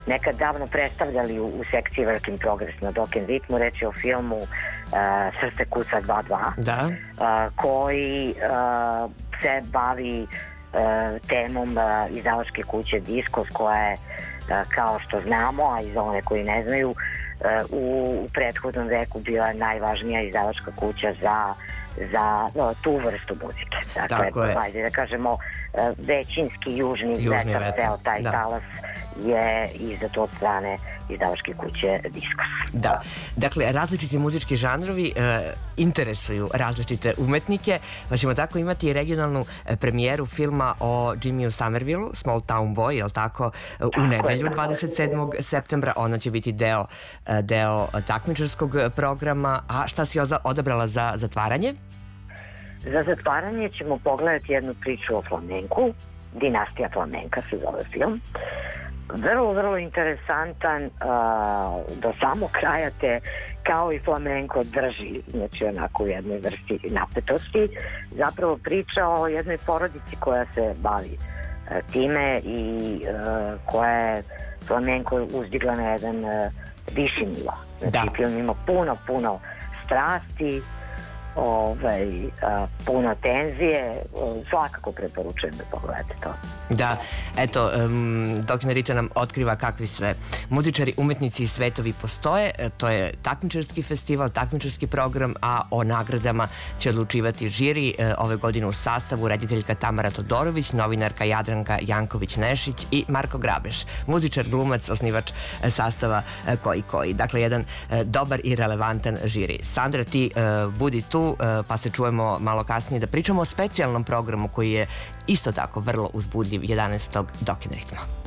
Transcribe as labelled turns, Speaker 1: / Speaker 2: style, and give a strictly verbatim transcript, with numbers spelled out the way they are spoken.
Speaker 1: nekad davno predstavljali u, u sekciji Work in Progress na Dok and Ritmu, reći o filmu uh, Srce kuca dva dva,
Speaker 2: da.
Speaker 1: uh, koji uh, se bavi uh, temom uh, izdavačke kuće Diskos, koja je, uh, kao što znamo, a i za one koji ne znaju, uh, u, u prethodnom veku bila najvažnija izdavačka kuća za, za uh, tu vrstu muzike. Dakle,
Speaker 2: Tako je.
Speaker 1: Ajde da kažemo, uh, većinski južni,
Speaker 2: Južni
Speaker 1: vetar,
Speaker 2: vetar,
Speaker 1: ceo taj
Speaker 2: da.
Speaker 1: talas je izdat od strane izdavačke kuće Diskos.
Speaker 2: Da, dakle, različiti muzički žanrovi e, interesuju različite umetnike, pa ćemo tako imati i regionalnu e, premijeru filma o Jimmyu Somervilleu, Small Town Boy, je li tako, u tako nedelju je, dvadeset sedmog septembra, ona će biti deo, e, deo takmičarskog programa, a šta si odabrala za zatvaranje?
Speaker 1: Za zatvaranje ćemo pogledati jednu priču o flamenku, Dinastija flamenka se zove film. Vrlo, vrlo interesantan, uh, do samog kraja te kao i flamenko drži, znači onako u jednoj vrsti napetosti. Zapravo priča o jednoj porodici koja se bavi uh, time i uh, koja je flamenko uzdigla na jedan uh, viši nivo. Znači da. Film ima puno, puno strasti, Ovaj, a, puno tenzije, svakako preporučujem da pogledate to.
Speaker 2: Da, eto, um, Dok and Ritmu nam otkriva kakvi sve muzičari, umetnici i svetovi postoje. To je takmičarski festival, takmičarski program, a o nagradama će odlučivati žiri e, ove godine u sastavu rediteljka Tamara Todorović, novinarka Jadranka Janković-Nešić i Marko Grabeš, muzičar, glumac, osnivač e, sastava e, Koji Koji. Dakle, jedan e, dobar i relevantan žiri. Sandra, ti e, budi tu, pa se čujemo malo kasnije da pričamo o specijalnom programu koji je isto tako vrlo uzbudljiv jedanaestog Dok and Ritmu.